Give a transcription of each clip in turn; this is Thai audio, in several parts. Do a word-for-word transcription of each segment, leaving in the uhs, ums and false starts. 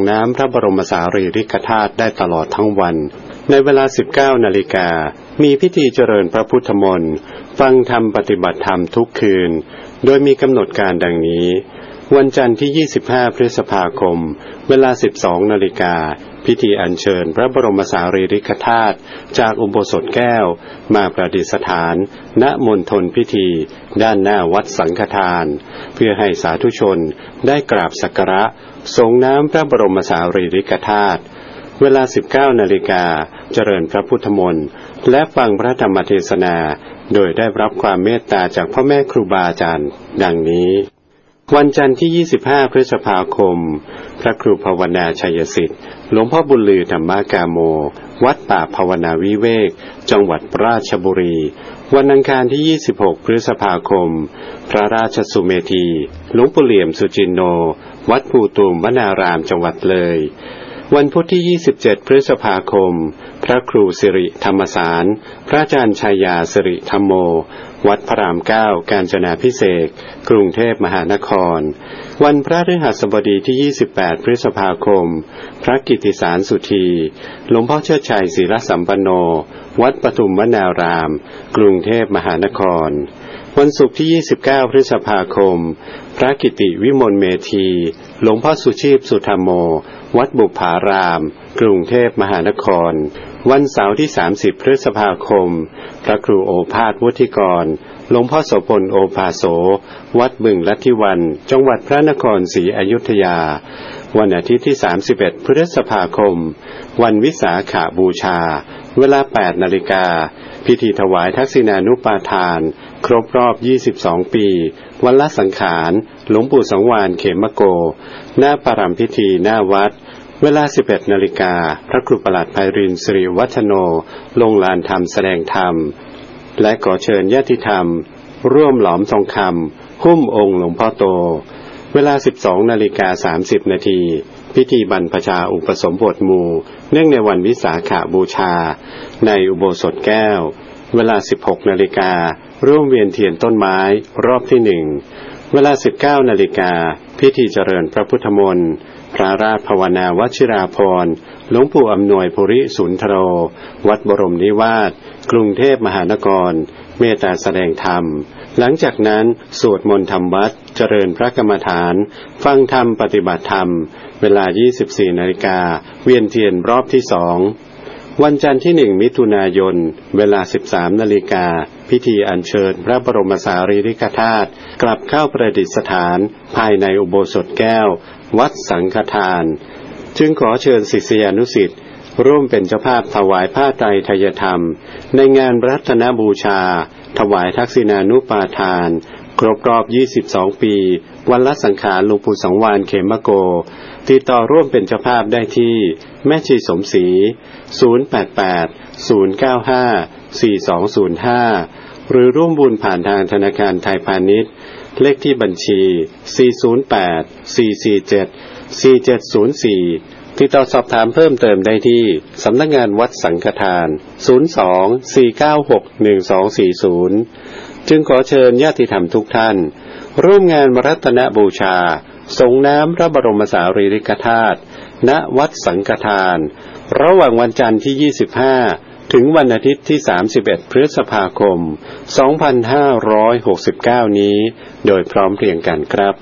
น้ำพระบรมสารีริกธาตุได้ตลอดทั้งวันในเวลา สิบเก้านาฬิกา มีพิธีเจริญพระพุทธมนต์ฟังธรรมปฏิบัติธรรมทุกคืนโดยมีกำหนดการดังนี้วันจันทร์ที่ ยี่สิบห้า พฤษภาคมเวลา สิบสองนาฬิกา พิธีอัญเชิญพระบรมสารีริกธาตุจากอุโบสถแก้วมาประดิษฐานณมณฑลพิธีด้านหน้าวัดสังฆทานเพื่อให้สาธุชนได้กราบสักการะส่งน้ำพระบรมสารีริกธาตุเวลา สิบเก้านาฬิกา เจริญพระพุทธมนต์และฟังพระธรรมเทศนาโดยได้รับความเมตตาจากพ่อแม่ครูบาอาจารย์ดังนี้วันจันทร์ที่ ยี่สิบห้า พฤษภาคมพระครูภาวนาชัยสิทธิ์หลวงพ่อบุญลือธรรมกาโมวัดป่าภาวนาวิเวกจังหวัดราชบุรีวันอังคารที่ ยี่สิบหก พฤษภาคมพระราชสุเมธีหลวงปู่เหลี่ยมสุจินโนวัดภูตูมวนารามจังหวัดเลยวันพุธที่ ยี่สิบเจ็ด พฤษภาคมพระครูสิริธรรมสารพระอาจารย์ชัยยาสิริธรรมโมวัดพระรามเก้ากาญจนาภิเษกกรุงเทพมหานครวันพระฤหัสบดีที่ ยี่สิบแปด พฤษภาคมพระกิตติสารสุธีหลวงพ่อเชิดชัยศิรสัมปันโนวัดปทุมวนารามกรุงเทพมหานครวันศุกร์ที่ ยี่สิบเก้า พฤษภาคมพระกิติวิมลเมธีหลวงพ่อสุชีพสุธรรมโมวัดบุพารามกรุงเทพมหานครวันเสาร์ที่ สามสิบ พฤษภาคมพระครูโอภาสวุฒิกรหลวงพ่อโสพลโอภาโสวัดบึงลัทธิวันจังหวัดพระนครศรีอยุธยาวันอาทิตย์ที่ สามสิบเอ็ด พฤษภาคมวันวิสาขบูชาเวลา แปดนาฬิกาพิธีถวายทักษิณานุปาทานครบรอบ ยี่สิบสอง ปีวันละสังขารหลวงปู่สังวาลเขมโกหน้าปรำพิธีหน้าวัดเวลา สิบเอ็ดนาฬิกาพระครูประหลัดไพรินทร์สิริวัฒโนลงลานธรรมแสดงธรรมและขอเชิญญาติธรรมร่วมหลอมทองคำหุ้มองค์หลวงพ่อโตเวลา สิบสองนาฬิกาสามสิบนาทีพิธีบรรพชาอุปสมบทหมู่เนื่องในวันวิสาขบูชาในอุโบสถแก้วเวลา สิบหกนาฬิการ่วมเวียนเทียนต้นไม้รอบที่หนึ่งเวลา สิบเก้านาฬิกาพิธีเจริญพระพุทธมนต์พระราชภาวนาวัชิราภรณ์หลวงปู่อำนวยภูริสุนทโรวัดบรมนิวาสกรุงเทพมหานครเมตตาแสดงธรรมหลังจากนั้นสวดมนต์ธรรมวัดเจริญพระกรรมฐานฟังธรรมปฏิบัติธรรมเวลา ยี่สิบสี่นาฬิกาเวียนเทียนรอบที่สองวันจันทร์ที่หนึ่งมิถุนายนเวลา สิบสามนาฬิกาพิธีอัญเชิญพระบรมสารีริกธาตุกลับเข้าประดิษฐานภายในอุโบสถแก้ววัดสังฆทานจึงขอเชิญศิษยานุศิษย์ร่วมเป็นเจ้าภาพถวายผ้าไตรไทยธรรมในงานรัตนบูชาถวายทักษิณานุปาทานครบรอบ ยี่สิบสอง ปีวันละสังขารหลวงปู่สังวาลเขมโกติดต่อร่วมเป็นเจ้าภาพได้ที่แม่ชีสมศรีศูนย์ แปด แปด ศูนย์ เก้า ห้า สี่ สอง ศูนย์ ห้าหรือร่วมบุญผ่านทางธนาคารไทยพาณิชย์เลขที่บัญชีสี่ ศูนย์ แปด สี่ สี่ เจ็ด สี่ เจ็ด ศูนย์ สี่ติดต่อสอบถามเพิ่มเติมได้ที่สำนักงานวัดสังฆทานศูนย์ สอง สี่ เก้า หก หนึ่ง สอง สี่ ศูนย์จึงขอเชิญญาติธรรมทุกท่านร่วมงานรัตนบูชาส่งน้ำพระบรมสารีริกธาตุณวัดสังฆทานระหว่างวันจันทร์ที่ ยี่สิบห้า ถึงวันอาทิตย์ที่ สามสิบเอ็ด พฤษภาคม สองพันห้าร้อยหกสิบเก้า นี้โดยพร้อมเพรียงกันครับ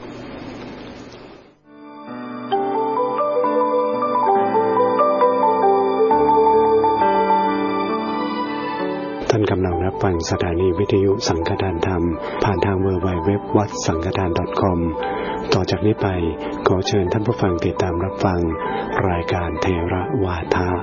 ท่านกำลังรับฟังสถานีวิทยุสังฆทานธรรมผ่านทาง ดับเบิลยู ดับเบิลยู ดับเบิลยู ดอท วัดสังฆทาน ดอท คอม ต่อจากนี้ไปขอเชิญท่านผู้ฟังติดตามรับฟังรายการเทระวาทะ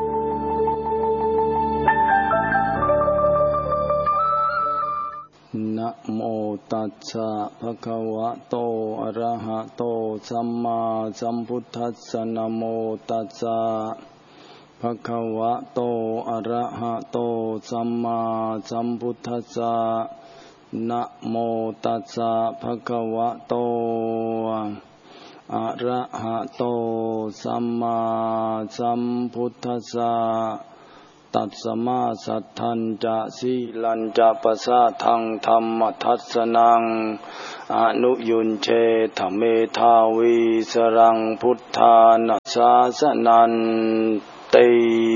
นะโมตัสสะภะคะวะโตอะระหะโตสัมมาสัมพุทธัสสะนะโมตัสสะภะคะวะโตอะระหะโตสัมมาสัมพุทธัสสะนะโมตัสสะภะคะวะโตอะระหะโตสัมมาสัมพุทธัสสะตัสสมาสัทธันจะสีลันจะปะสะทังธัมมทัสสนังอนุยุนเชธเมธาวีสรังพุทธานะสาสนันติ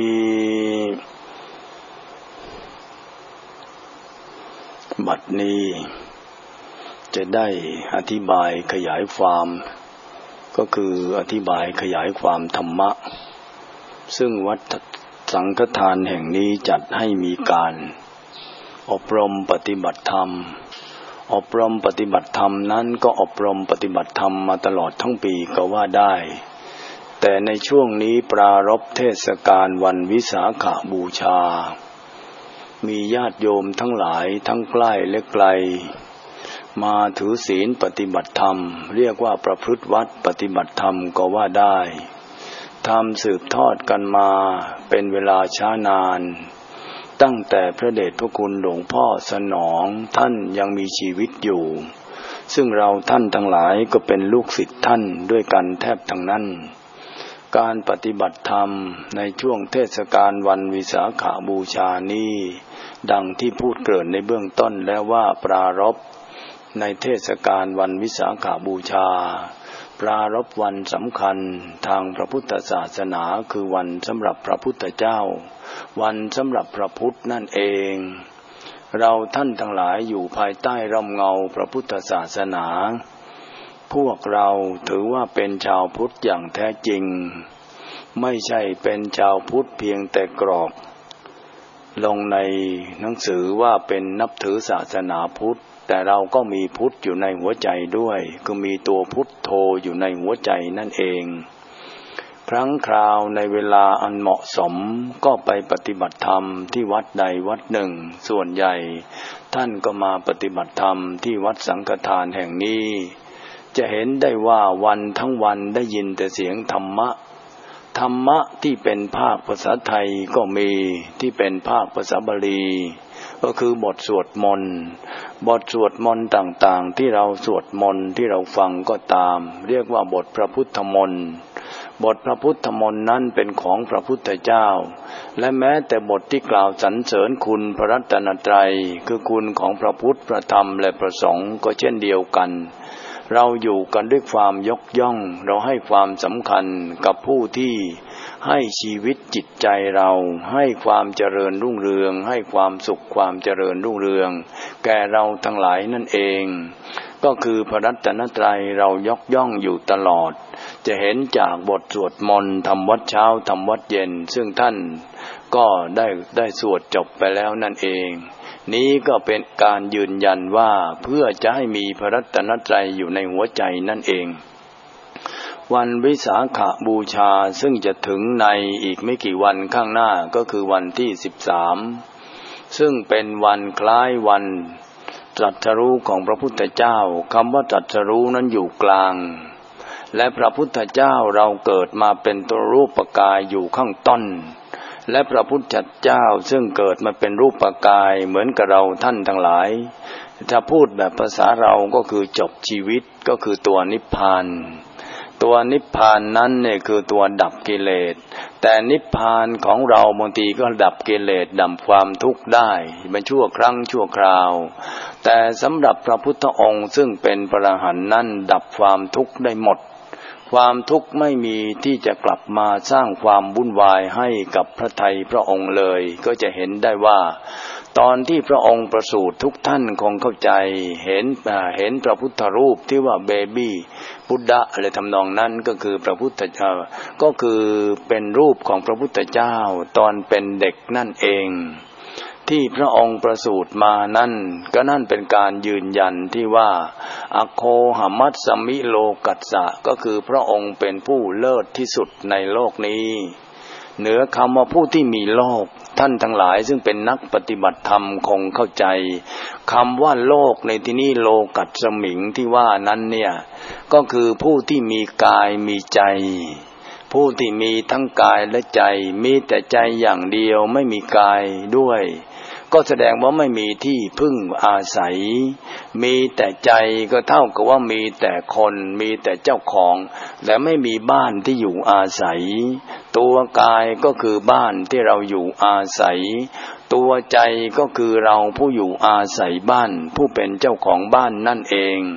บัดนี้จะได้อธิบายขยายความก็คืออธิบายขยายความธรรมะซึ่งวัดสังฆทานแห่งนี้จัดให้มีการอบรมปฏิบัติธรรมอบรมปฏิบัติธรรมนั้นก็อบรมปฏิบัติธรรมมาตลอดทั้งปีก็ว่าได้แต่ในช่วงนี้ปรารภเทศกาลวันวิสาขบูชามีญาติโยมทั้งหลายทั้งใกล้และไกลมาถือศีลปฏิบัติธรรมเรียกว่าประพฤติวัดปฏิบัติธรรมก็ว่าได้ทำสืบทอดกันมาเป็นเวลาช้านานตั้งแต่พระเดชพระคุณหลวงพ่อสนองท่านยังมีชีวิตอยู่ซึ่งเราท่านทั้งหลายก็เป็นลูกศิษย์ท่านด้วยกันแทบทั้งนั้นการปฏิบัติธรรมในช่วงเทศกาลวันวิสาขบูชานี้ดังที่พูดเกริ่นในเบื้องต้นแล้วว่าปรารภในเทศกาลวันวิสาขบูชาปรารภวันสำคัญทางพระพุทธศาสนาคือวันสำหรับพระพุทธเจ้าวันสำหรับพระพุทธนั่นเองเราท่านทั้งหลายอยู่ภายใต้ร่มเงาพระพุทธศาสนาพวกเราถือว่าเป็นชาวพุทธอย่างแท้จริงไม่ใช่เป็นชาวพุทธเพียงแต่กรอกลงในหนังสือว่าเป็นนับถือศาสนาพุทธแต่เราก็มีพุทธอยู่ในหัวใจด้วยคือมีตัวพุทโธอยู่ในหัวใจนั่นเองครั้งคราวในเวลาอันเหมาะสมก็ไปปฏิบัติธรรมที่วัดใดวัดหนึ่งส่วนใหญ่ท่านก็มาปฏิบัติธรรมที่วัดสังฆทานแห่งนี้จะเห็นได้ว่าวันทั้งวันได้ยินแต่เสียงธรรมะธรรมะที่เป็นภาคภาษาไทยก็มีที่เป็นภาคภาษาบาลีก็คือบทสวดมนต์บทสวดมนต์ต่างๆที่เราสวดมนต์ที่เราฟังก็ตามเรียกว่าบทพระพุทธมนต์บทพระพุทธมนต์นั้นเป็นของพระพุทธเจ้าและแม้แต่บทที่กล่าวสรรเสริญคุณพระรัตนตรัยคือคุณของพระพุทธพระธรรมและพระสงฆ์ก็เช่นเดียวกันเราอยู่กันด้วยความยกย่องเราให้ความสำคัญกับผู้ที่ให้ชีวิตจิตใจเราให้ความเจริญรุ่งเรืองให้ความสุขความเจริญรุ่งเรืองแก่เราทั้งหลายนั่นเองก็คือพระรัตนตรัยเรายกย่องอยู่ตลอดจะเห็นจากบทสวดมนต์ทำวัดเช้าทำวัดเย็นซึ่งท่านก็ได้ได้สวดจบไปแล้วนั่นเองนี้ก็เป็นการยืนยันว่าเพื่อจะให้มีพระรัตนตรัยอยู่ในหัวใจนั่นเองวันวิสาขบูชาซึ่งจะถึงในอีกไม่กี่วันข้างหน้าก็คือวันที่สิบสามซึ่งเป็นวันคล้ายวันตรัสรู้ของพระพุทธเจ้าคำว่าตรัสรู้นั้นอยู่กลางและพระพุทธเจ้าเราเกิดมาเป็นตัวรูปกายอยู่ข้างต้นและพระพุทธเจ้าซึ่งเกิดมาเป็นรูปกายเหมือนกับเราท่านทั้งหลายถ้าพูดแบบภาษาเราก็คือจบชีวิตก็คือตัวนิพพานตัวนิพพานนั้นเนี่ยคือตัวดับกิเลสแต่นิพพานของเราบางทีก็ดับกิเลสดับความทุกข์ได้เป็นชั่วครั้งชั่วคราวแต่สำหรับพระพุทธองค์ซึ่งเป็นพระอรหันต์นั้นดับความทุกข์ได้หมดความทุกข์ไม่มีที่จะกลับมาสร้างความวุ่นวายให้กับพระทัยพระองค์เลยก็จะเห็นได้ว่าตอนที่พระองค์ประสูติทุกท่านคงเข้าใจเห็นเห็นพระพุทธรูปที่ว่าเบบี้พุทธะอะไรทำนองนั้นก็คือพระพุทธเจ้าก็คือเป็นรูปของพระพุทธเจ้าตอนเป็นเด็กนั่นเองที่พระองค์ประสูติมานั่นก็นั่นเป็นการยืนยันที่ว่าอโคหมัสสมิโลกัสสะก็คือพระองค์เป็นผู้เลิศที่สุดในโลกนี้เหนือคำว่าผู้ที่มีโลกท่านทั้งหลายซึ่งเป็นนักปฏิบัติธรรมคงเข้าใจคำว่าโลกในที่นี้โลกัสมิงที่ว่านั้นเนี่ยก็คือผู้ที่มีกายมีใจผู้ที่มีทั้งกายและใจมีแต่ใจอย่างเดียวไม่มีกายด้วยก็แสดงว่าไม่มีที่พึ่งอาศัยมีแต่ใจก็เท่ากับว่ามีแต่คนมีแต่เจ้าของและไม่มีบ้านที่อยู่อาศัยตัวกายก็คือบ้านที่เราอยู่อาศัยตัวใจก็คือเราผู้อยู่อาศัยบ้านผู้เป็นเจ้าของบ้านนั่นเอง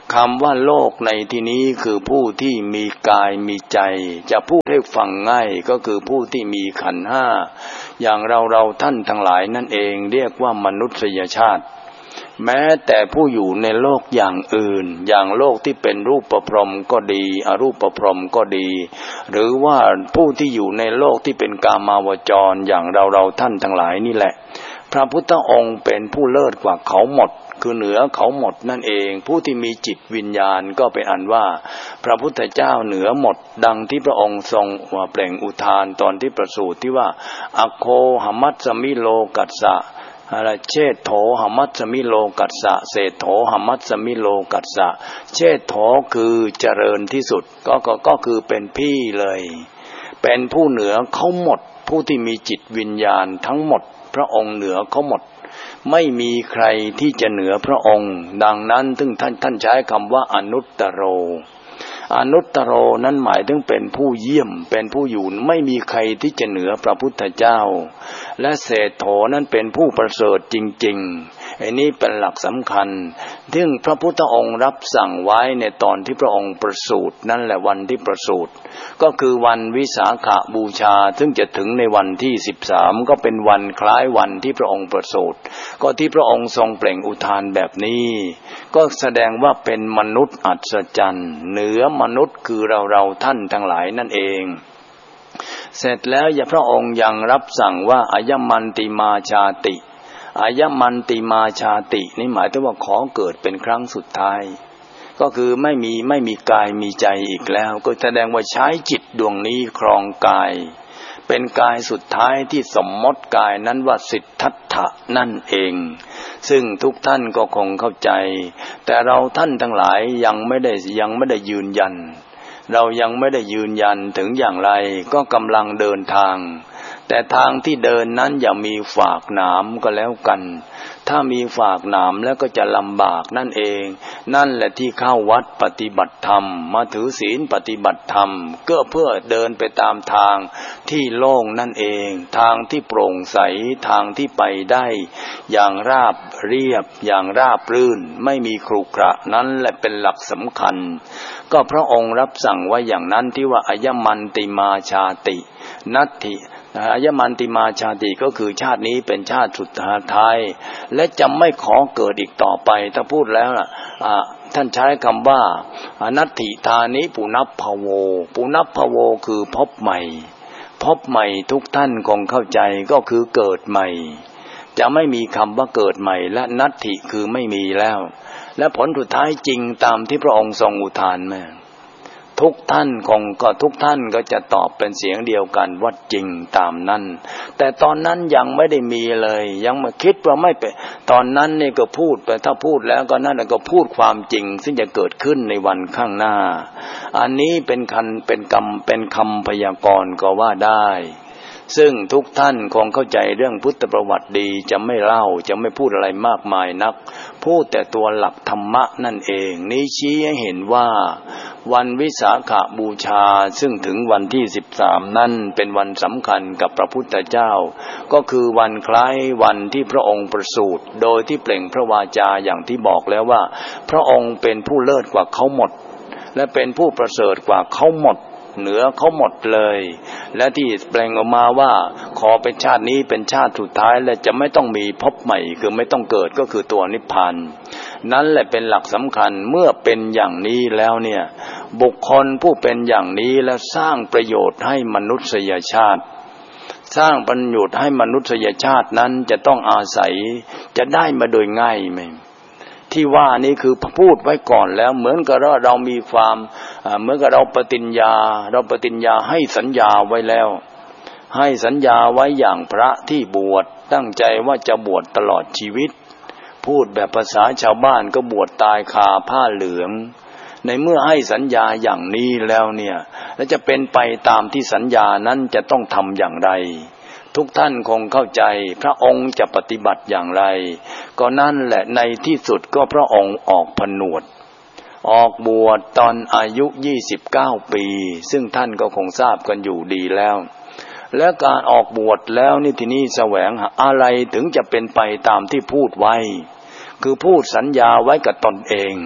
คำว่าโลกในที่นี้คือผู้ที่มีกายมีใจจะพูดให้ฟังง่ายก็คือผู้ที่มีขันธ์ห้าอย่างเราเราท่านทั้งหลายนั่นเองเรียกว่ามนุษยชาติแม้แต่ผู้อยู่ในโลกอย่างอื่นอย่างโลกที่เป็นรูปประพรหมก็ดีอรูปประพรหมก็ดีหรือว่าผู้ที่อยู่ในโลกที่เป็นกามาวจรอย่างเราเราท่านทั้งหลายนี่แหละพระพุทธองค์เป็นผู้เลิศกว่าเขาหมดคือเหนือเขาหมดนั่นเองผู้ที่มีจิตวิญญาณก็เป็นอันว่าพระพุทธเจ้าเหนือหมดดังที่พระองค์ทรงเปล่งอุทานตอนที่ประสูติที่ว่าอโคหมัสสมิโลกัสสะอะไรเชษโถหมัสสมิโลกัสสะเศษโถหมัสสมิโลกัสสะเชษโถคือเจริญที่สุดก็ก็ก็คือเป็นพี่เลยเป็นผู้เหนือเขาหมดผู้ที่มีจิตวิญญาณทั้งหมดพระองค์เหนือเขาหมดไม่มีใครที่จะเหนือพระองค์ดังนั้นถึงท่านท่านใช้คำว่าอนุตตโรอนุตตโรนั้นหมายถึงเป็นผู้เยี่ยมเป็นผู้อยู่ไม่มีใครที่จะเหนือพระพุทธเจ้าและเศรษโถนั้นเป็นผู้ประเสริฐจริงๆอันนี้เป็นหลักสำคัญซึ่งพระพุทธองค์รับสั่งไว้ในตอนที่พระองค์ประสูตินั่นแหละวันที่ประสูติก็คือวันวิสาขบูชาซึ่งจะถึงในวันที่สิบสามก็เป็นวันคล้ายวันที่พระองค์ประสูติก็ที่พระองค์ทรงเปล่งอุทานแบบนี้ก็แสดงว่าเป็นมนุษย์อัศจรรย์เหนือมนุษย์คือเราเราท่านทั้งหลายนั่นเองเสร็จแล้วอย่าพระองค์ยังรับสั่งว่าอายมันติมาชาติอายมันติมาชาตินี่หมายถึงว่าขอเกิดเป็นครั้งสุดท้ายก็คือไม่มีไม่มีกายมีใจอีกแล้วก็แสดงว่าใช้จิตดวงนี้ครองกายเป็นกายสุดท้ายที่สมมติกายนั้นว่าสิทธัตถะนั่นเองซึ่งทุกท่านก็คงเข้าใจแต่เราท่านทั้งหลายยังไม่ได้ยังไม่ได้ยืนยันเรายังไม่ได้ยืนยันถึงอย่างไรก็กำลังเดินทางแต่ทางที่เดินนั้นอย่ามีฝากหนามก็แล้วกันถ้ามีฝากหนามแล้วก็จะลำบากนั่นเองนั่นแหละที่เข้าวัดปฏิบัติธรรมมาถือศีลปฏิบัติธรรมก็เพื่อเดินไปตามทางที่โล่งนั่นเองทางที่โปร่งใสทางที่ไปได้อย่างราบเรียบอย่างราบรื่นไม่มีขรุขระนั้นแหละเป็นหลักสำคัญก็พระองค์รับสั่งไว้อย่างนั้นที่ว่าอายมันติมาชาตินัตถิอายมันติมาชาติก็คือชาตินี้เป็นชาติสุดท้ายและจะไม่ขอเกิดอีกต่อไปถ้าพูดแล้วนะท่านใช้คำว่านัตถิธานิปุนัพพโวปุนัพพโวคือพบใหม่พบใหม่ทุกท่านคงเข้าใจก็คือเกิดใหม่จะไม่มีคำว่าเกิดใหม่และนัตถิคือไม่มีแล้วและผลสุดท้ายจริงตามที่พระองค์ทรงอุทานมาทุกท่านคงก็ทุกท่านก็จะตอบเป็นเสียงเดียวกันว่าจริงตามนั้นแต่ตอนนั้นยังไม่ได้มีเลยยังมาคิดว่าไม่เป็นตอนนั้นนี่ก็พูดไปถ้าพูดแล้วก็นั่นก็พูดความจริงซึ่งจะเกิดขึ้นในวันข้างหน้าอันนี้เป็นคันเป็นกรรมเป็นคำพยากรณ์ก็ว่าได้ซึ่งทุกท่านคงเข้าใจเรื่องพุทธประวัติดีจะไม่เล่าจะไม่พูดอะไรมากมายนักพูดแต่ตัวหลักธรรมะนั่นเองนี้ชี้ให้เห็นว่าวันวิสาขบูชาซึ่งถึงวันที่สิบสามนั้นเป็นวันสำคัญกับพระพุทธเจ้าก็คือวันคล้ายวันที่พระองค์ประสูติโดยที่เปล่งพระวาจาอย่างที่บอกแล้วว่าพระองค์เป็นผู้เลิศกว่าเขาหมดและเป็นผู้ประเสริฐกว่าเขาหมดเหนือเขาหมดเลยและที่แปลงออกมาว่าขอเป็นชาตินี้เป็นชาติสุดท้ายและจะไม่ต้องมีพบใหม่คือไม่ต้องเกิดก็คือตัวนิพพานนั่นแหละเป็นหลักสำคัญเมื่อเป็นอย่างนี้แล้วเนี่ยบุคคลผู้เป็นอย่างนี้และสร้างประโยชน์ให้มนุษยชาติสร้างประโยชน์ให้มนุษยชาตินั้นจะต้องอาศัยจะได้มาโดยง่ายไหมที่ว่านี้คือพูดไว้ก่อนแล้วเหมือนกับว่าเรามีความเหมือนกับเราปฏิญญาเราปฏิญญาให้สัญญาไว้แล้วให้สัญญาไว้อย่างพระที่บวชตั้งใจว่าจะบวชตลอดชีวิตพูดแบบภาษาชาวบ้านก็บวชตายคาผ้าเหลืองในเมื่อให้สัญญาอย่างนี้แล้วเนี่ยแล้วจะเป็นไปตามที่สัญญานั้นจะต้องทำอย่างไรทุกท่านคงเข้าใจพระองค์จะปฏิบัติอย่างไรก็นั่นแหละในที่สุดก็พระองค์ออกผนวดออกบวชตอนอายุยี่สิบเก้าปีซึ่งท่านก็คงทราบกันอยู่ดีแล้วและการออกบวชแล้วนี่ทีนี้แสวงหาอะไรถึงจะเป็นไปตามที่พูดไว้คือพูดสัญญาไว้กับตนเอง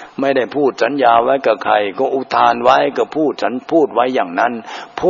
ไม่ได้พูดสัญญาไว้กับใครก็อุทานไว้ก็พูดฉันพูดไว้อย่างนั้น